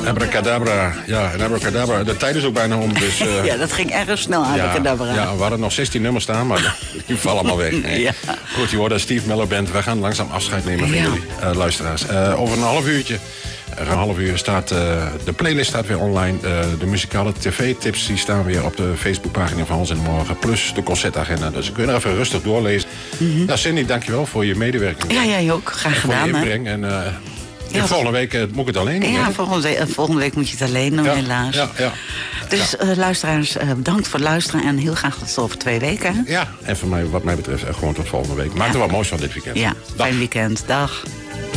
Abracadabra. Ja, en abracadabra. De tijd is ook bijna om, dus... ja, dat ging erg snel, abracadabra. Ja, we hadden nog 16 nummers staan, maar die vallen allemaal weg. Nee. Ja. Goed, je hoort dat Steve Miller Band. We gaan langzaam afscheid nemen van jullie luisteraars. Over een half uurtje... Een half uur staat de playlist staat weer online. De muzikale tv-tips die staan weer op de Facebookpagina van Hans en Morgen. Plus de concertagenda. Dus ik kun je er even rustig doorlezen. Ja, Cindy, dankjewel voor je medewerking. Ja, jij ook. Graag gedaan. Voor je inbreng. En volgende week moet ik het alleen doen. Ja, volgende week moet je het alleen doen, helaas. Ja. Dus luisteraars, bedankt voor het luisteren. En heel graag tot over 2 weken. Hè? Ja, en voor mij, wat mij betreft gewoon tot volgende week. Maak er wat moois van dit weekend. Ja, fijn weekend. Dag.